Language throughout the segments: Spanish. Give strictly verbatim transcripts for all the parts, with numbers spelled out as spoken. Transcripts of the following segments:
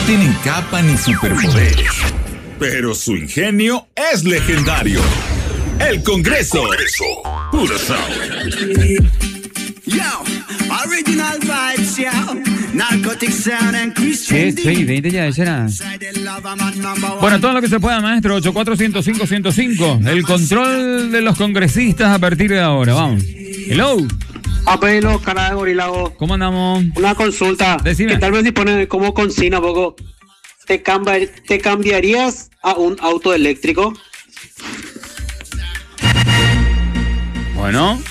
tienen capa ni superpoderes, pero su ingenio es legendario. El Congreso. Congreso. Puro sound. Yo, original vibes, yo. Narcotic sound and Christian. Sí, sí, veinte ya será. Bueno, todo lo que se pueda, maestro. ochenta y cuatro, ciento cinco, ciento cinco. El control de los congresistas a partir de ahora. Vamos. Hello. Apelo, cara de gorilago. ¿Cómo andamos? Una consulta. Decime. Que tal vez si ponen como consigna poco. ¿Te, cambiar, ¿Te cambiarías a un auto eléctrico? Bueno.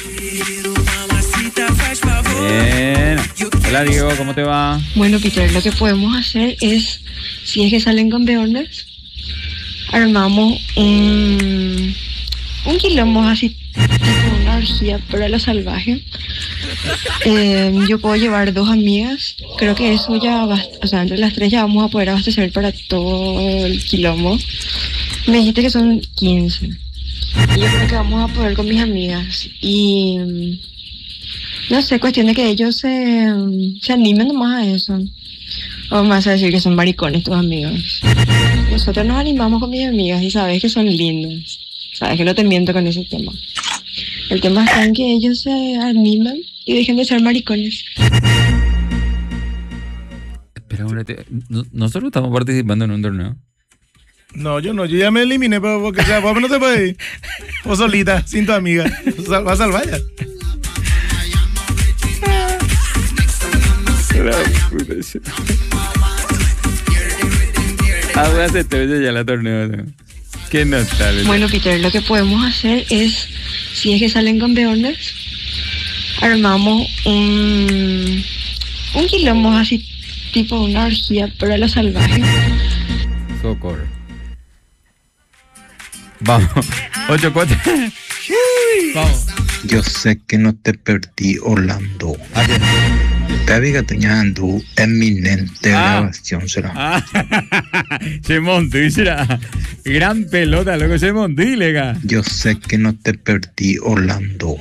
Bien. Hola, Diego, ¿cómo te va? Bueno, Peter, lo que podemos hacer es, si es que salen campeones, armamos un, un quilombo así, tipo una orgía para los salvajes. Eh, yo puedo llevar dos amigas, creo que eso ya va, o sea, entre las tres ya vamos a poder abastecer para todo el quilombo. Me dijiste que son quince. Y yo creo que vamos a poder con mis amigas. Y no sé, cuestión de que ellos se, se animen nomás a eso. O me vas a decir que son maricones tus amigos. Nosotros nos animamos con mis amigas y sabes que son lindos. Sabes que no te miento con ese tema. El tema está en que ellos se animen y dejen de ser maricones. Espera, una te... nosotros estamos participando en un torneo. No, yo no, yo ya me eliminé, pero porque, o sea, vos no te puedes ir. Vos solita, sin tu amiga. Vas a salvar ya. Ah, voy a hacer todo ya la torneo. Qué notable. Bueno, Peter, lo que podemos hacer es, si es que salen campeones, armamos un, un quilombo así, tipo una orgía para los salvajes. Socorro. Vamos. ocho cuatro. Vamos. Yo sé que no te perdí, Orlando. Te vi gateando eminente Ah. grabación será. Ah, se montó y será. Gran pelota, loco, se montó y lega. Yo sé que no te perdí, Orlando.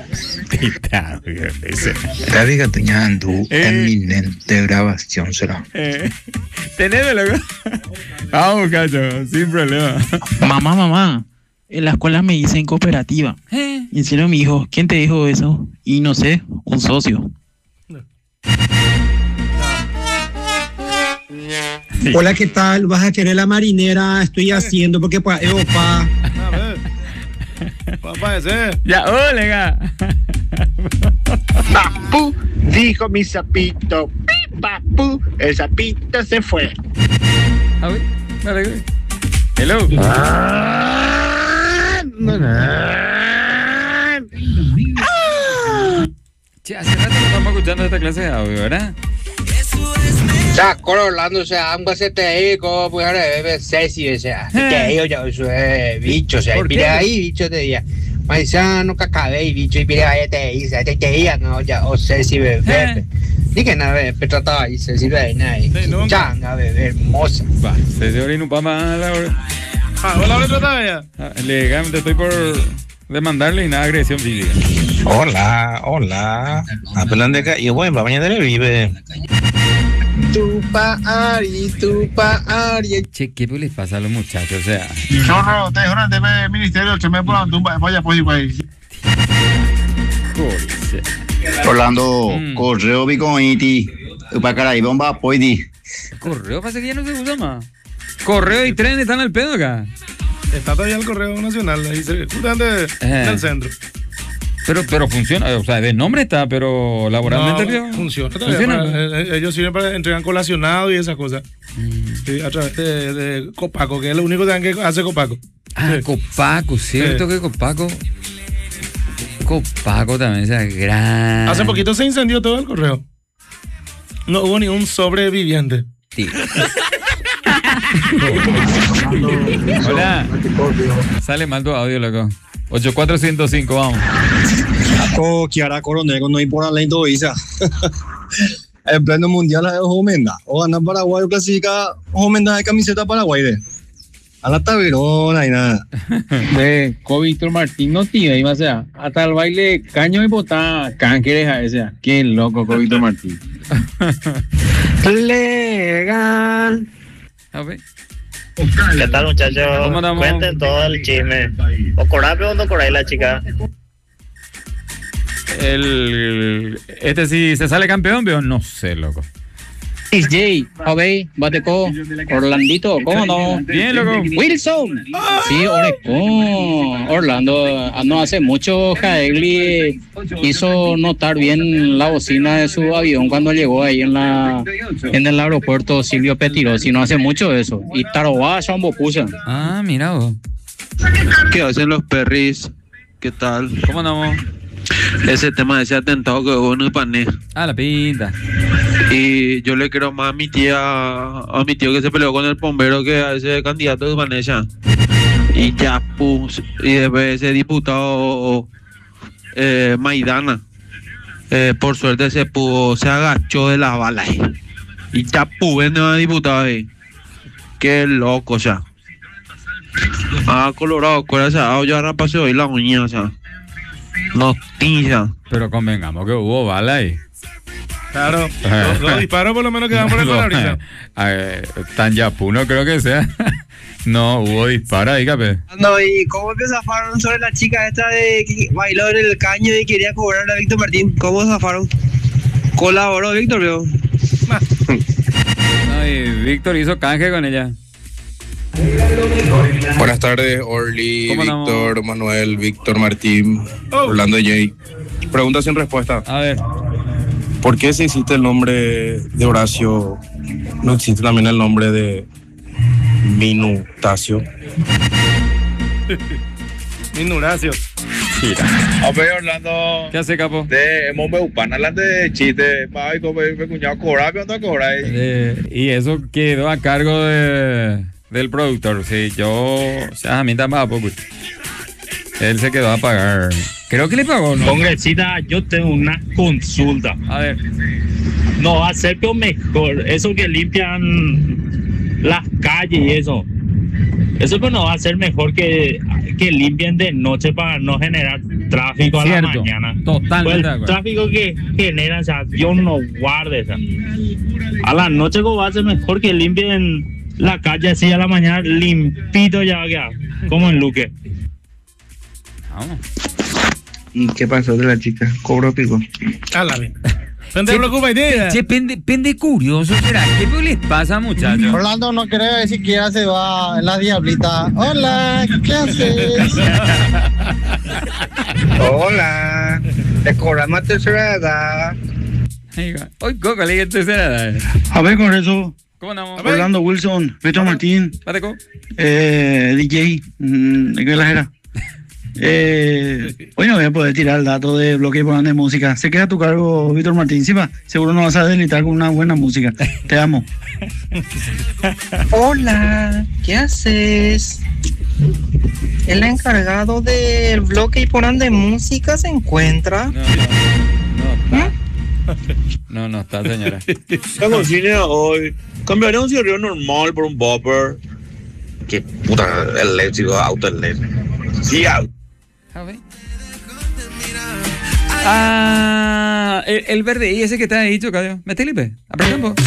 Te vi gateando Eh. eminente grabación será. Eh, tenés, loco. Vamos, cacho, sin problema. Mamá, mamá, en la escuela me dicen cooperativa. ¿Eh? Y en serio me dijo, ¿quién te dijo eso? Y no sé, un socio. Sí. Hola, ¿qué tal? ¿Vas a querer la marinera? Estoy haciendo porque pues, eh, opa. A ver. Papá, ese. Ya, oh, lega. Papu, dijo mi sapito. Pi, papu, el sapito se fue. A ver, dale, güey. Hello. Che, hace rato no estamos escuchando esta clase de audio, ¿verdad? Sa Orlando, o sea, ambas se te digo, pues ahora bebe sexy, o sea, te digo ya, eso es bicho, o sea, mira ahí, bicho te diga, maizano, cacabé, bicho, y mira ahí te dice, te diga, no, ya, o sexy bebé. Dije nada, bebé, trataba ahí, sexy bebé, nada, changa, bebé, hermosa. Va, se dio un pa más la hora. Ah, hola, hola, trataba ya. Legalmente estoy por demandarle y nada, agresión física. Hola, hola. Apelan de acá, y bueno, mañana le vive. Tu pa Ari, tu pa Ari. Che, ¿qué les pasa a los muchachos? O sea. Yo no, te dejo el ministerio, se me ponen tumba, vaya pues igual. Orlando, Mm. correo bicoiti. Para caray, bomba, poidi. Correo pasa que ya no se usa más. Correo y tren están al pedo acá. Está todavía el correo nacional, ahí se, justamente en el centro. Pero, pero funciona, o sea, de nombre está, pero laboralmente. No, funciona todavía. Funciona. Para, eh, ellos sirven para entregar colacionado y esas cosas. Mm. Sí, a través de, de Copaco, que es lo único que hace Copaco. Ah, sí. Copaco, cierto sí. que Copaco. Copaco también, o sea, gran. Hace poquito se incendió todo el correo. No hubo ni un sobreviviente. Sí. Hola. Sale mal tu audio, loco. ocho cuatro cero cinco, vamos. Ako Kiara Coronel, no importa la indoisa. El pleno mundial es Jomenda. O gana Paraguay o clasifica Jomenda de camiseta Paraguay de. A la taberona y nada. Ve, con Víctor Martín no tiene, o sea, hasta el baile caño y botada, can que deja ese. Qué loco con Víctor Martín. Legal. Okay. ¿Qué tal, muchachos? ¿Cómo andamos? Cuenten todo el chisme. ¿O corape o no coráis la chica? El, este si se sale campeón, veo, no sé, loco. Jay, Jave, Bateco, Orlandito, ¿cómo no? Bien, loco. Wilson. Sí, Orecón. Orlando, no hace mucho Jaegli hizo notar bien la bocina de su avión cuando llegó ahí en la en el aeropuerto Silvio Pettirossi. No hace mucho eso. Y Tarobá, Chambo Pusa. Ah, mira vos. ¿Qué hacen los perris? ¿Qué tal? ¿Cómo andamos? Ese tema de ese atentado que hubo en el Pané. Ah, la pinta. Y yo le quiero más a mi tía, a mi tío que se peleó con el bombero que a ese candidato de Vanessa. Y ya puso, y después ese diputado eh, Maidana, eh, por suerte se pudo, se agachó de la bala ahí. Y ya pude no diputado ahí. Qué loco, ya. Ah, Colorado, corazón, yo ahora pasé hoy la uña, o sea. Noticia. Pero convengamos que hubo bala ahí. Claro, dos, dos disparos por lo menos que dan por el parabrisas. Tan yapú no creo que sea. No, hubo disparos ahí, capé. No, ¿y cómo que zafaron sobre la chica esta de que bailó en el caño y quería cobrar a Víctor Martín? ¿Cómo zafaron? Colaboró Víctor, creo. No, y Víctor hizo canje con ella. Buenas tardes, Orly, Víctor, Manuel, Víctor Martín, oh. Orlando Jay. Pregunta sin respuesta. A ver. ¿Por qué si existe el nombre de Horacio, no existe también el nombre de Minutacio? Minuracio. A ver, Orlando. ¿Qué hace, capo? De Mombeupan, hablando de chiste. Ay, como mi cuñado cobra, ¿qué onda cobra? Eh, y eso quedó a cargo de, del productor. Sí, yo, o sea, a mí tampoco. Él se quedó a pagar. Creo que le pagó, ¿no? Congresista, yo tengo una consulta. A ver. No va a ser peor mejor. Eso que limpian las calles y eso. Eso pues no va a ser mejor que, que limpien de noche para no generar tráfico. Cierto, a la mañana. Totalmente. Pues el tráfico que generan, o sea, Dios no guarde. O sea, a la noche pues va a ser mejor que limpien la calle así a la mañana, limpito ya va a quedar, como en Luque. Vamos. ¿Y qué pasó de la chica? ¿Cobró pico? Álame. No te preocupes, idea. Che, pende, pende curioso, ¿será? ¿Qué les pasa, muchachos? Orlando no creo que siquiera se va en la diablita. Hola, ¿qué haces? Hola. Te cobramos tercera edad. Hoy Coco le dije tercera edad. A ver, con eso. ¿Cómo andamos? Orlando Wilson, Víctor Martín. Pateco. Eh, D J. Mm, ¿De qué la era? Eh, hoy no voy a poder tirar el dato de bloque de música. Se queda a tu cargo, Víctor Martín. Sí, va. Seguro nos vas a deleitar con una buena música. Te amo. Hola, ¿qué haces? El encargado del bloque y poran de música se encuentra. No, no, no, está. No, no está, señora. La cocina hoy. Cambiaría un cigarrillo normal por un bopper. Qué puta eléctrico, auto eléctrico. Sí, auto. A ver. Ah, el, el verde y ese que está ahí, Chocayo. Metele, apretamos.